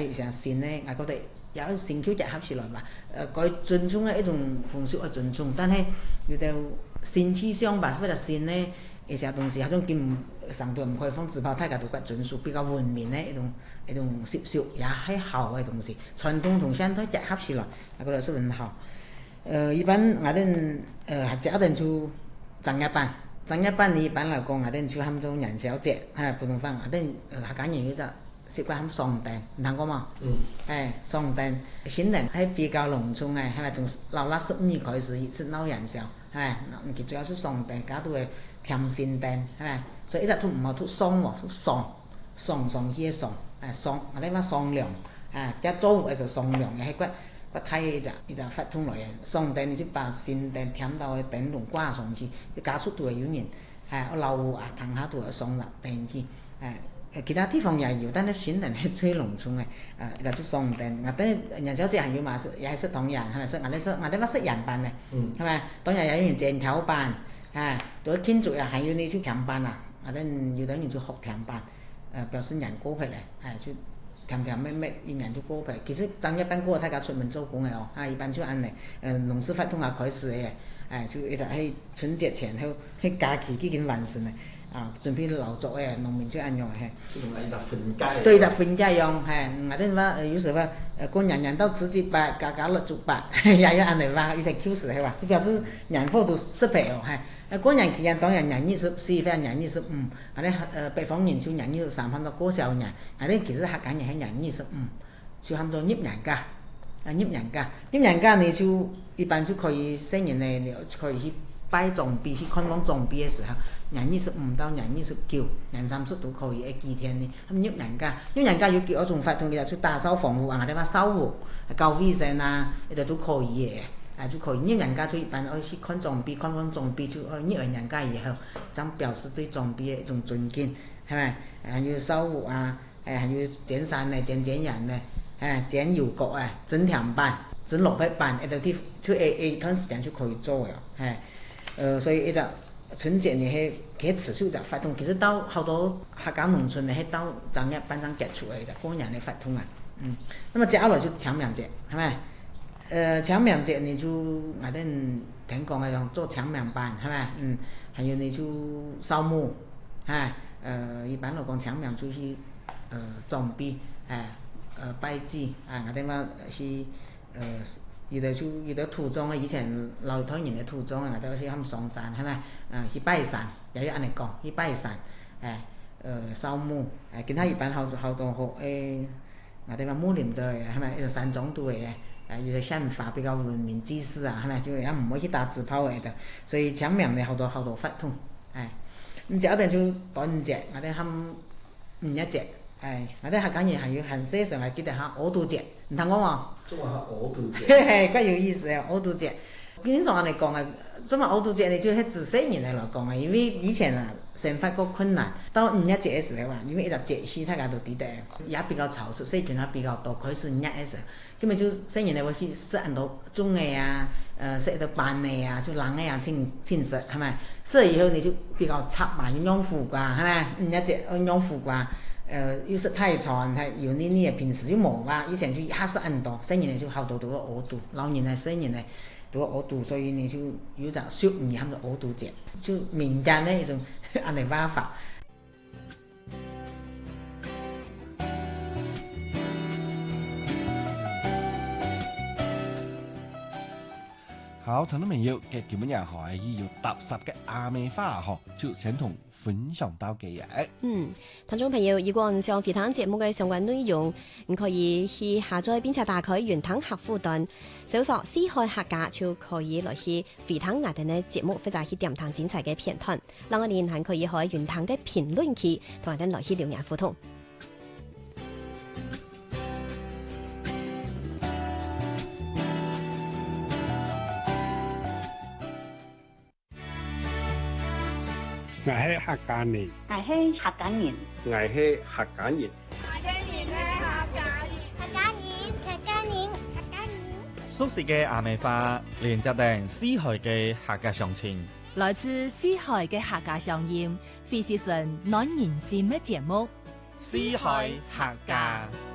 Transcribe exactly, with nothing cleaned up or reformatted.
係成線咧，我覺得有線橋結合起來吧，誒佢尊重嘅一種風俗嘅尊重，但係有啲線氣象吧，或者線咧一些東西，嗰種兼上到唔開放自跑，大家都覺尊重比較文明嘅一種一種習俗，也係好嘅東西，傳統同現代結合起來，我覺得是很好。呃，一般我哋呃客家人就正月班，正月班你一般嚟講，我哋就喊做元宵節，係普通話我哋客家人有隻習慣喊喪誕，唔聽過嘛？嗯。誒，喪誕新人係比較農村嘅，係咪從老臘十五開始是鬧元宵，係，佢主要是喪誕，加到嘅添新誕，係咪？所以一直都唔好都喪喎，都喪喪喪些喪，誒喪，我哋話喪糧，誒，一做嘅時候喪糧嘅係骨。個睇一隻一隻發通來嘅，上電你就把新電添到嘅電籠掛上去，加速度係有人，係我老啊騰下度係上啦電去，誒其他地方也有，但係新人係最農村嘅，誒就出上電，我等元宵節係要嘛，也係識唐人，係咪識？我哋識我哋話識人班嘅，係咪？當然有人剪條班，係到慶祝又係要你去添班啊，我哋要等人去學添班，誒表示人過去咧，係去。甜甜咩咩，一年就過去。其實正一般過大家出門做工嘅哦，啊一般就按嚟，誒農事發通也開始嘅，誒就一直喺春節前後，喺假期已經完成嘅，啊準備勞作嘅農民就按樣嘅。 同係就分街。 對，就分街樣，係我哋話有時話誒過年年到此節八，家家樂足八，也要按嚟話，一些 Q 時係話，表示年貨都適配哦，係。誒過年期間當然年二十四或者年二十五，我哋誒北方人就年二十三喊到過小年，我哋其實客家人係年二十五，就喊做閏年假，啊閏年假，閏年假你就一般就可以新年咧，你可以去拜長輩，去看望長輩嘅時候，年二十五到年二十九、年三十都可以誒幾天呢？咁閏年假，閏年假有幾多種法通嘅，就打掃房屋啊，我哋話掃屋、搞衛生啊，呢啲都可以嘅。啊就可以，閏年假就一般要去看長輩，看望長輩就誒閏年假以後，咁表示對長輩嘅一種尊敬，係咪？還有掃屋啊，誒還有剪衫咧、剪剪人咧，誒剪油角啊、整甜板、整蘿蔔板，一啲啲就誒誒一段時間就可以做嘅，係，呃所以一隻春節你係佢持續就發通，其實到好多客家農村你係到正月班上結束嘅就過年嘅發通啊，嗯，那麼接下來就清明節，係咪？誒清明節你就我哋聽講嘅種做清明班係咪？嗯，還有你就掃墓，係誒一般嚟講清明就是誒裝備，誒誒拜祭，啊我哋話是誒有啲就有啲土葬嘅，以前老一代人嘅土葬啊，我哋是喊上山係咪？誒去拜山，又要按嚟講去拜山，誒誒掃墓，誒其他一般好好多好誒，我哋話墓林度嘅係咪？一個山莊度嘅。誒有啲想法比較文明祭祀啊，係咪？就也唔會去打紙炮嘅，所以清明咧好多好多法通，係。咁接一陣就端午節，我哋喊五一節，係。我哋客家人係要很細上係記得喊鵝肚節，唔聽講喎？ 中文係鵝肚節。 嘿嘿，幾有意思啊！鵝肚節，經常我哋講啊，中文鵝肚節你就係自細人嚟嚟講啊，因為以前啊生活過困難，到五一節嘅時候啊，因為一個節氣大家都記得，也比較潮濕，細菌也比較多，開始五一嘅時候。咁咪就新年嚟會去食很多粽嘅啊，誒食到飯嘅啊，就冷嘅啊慶慶食係咪？食了以後你就比較插埋養苦瓜係咪？五一節養苦瓜，誒又食太長太油膩膩嘅，平時就冇啊，以前就一下食很多，新年嚟就好多都係餓肚，老年嚟新年嚟都係餓肚，所以你就有隻俗語喊做餓肚節，就民間嘅一種安尼玩法。 好，聽眾朋友嘅今日也係要踏實嘅阿美花學，就先同分享到嘅嘢。 嗯，聽眾朋友，如果唔想肥湯節目嘅相關內容，唔可以去下載並且打開原湯客戶端，搜索四海客家就可以來去肥湯牙定嘅節目，或者去點湯精彩嘅片段。另外，你還可以喺原湯嘅評論區同我哋來去留言互動。 我係客家人， 我係客家人， 我係客家人， 客家人係客家人，客家人，客家人，客家人。 熟悉嘅阿美花，連接定四海嘅客家鄉情， 來自四海嘅客家鄉音，非是純暖人心嘅節目。 四海客家。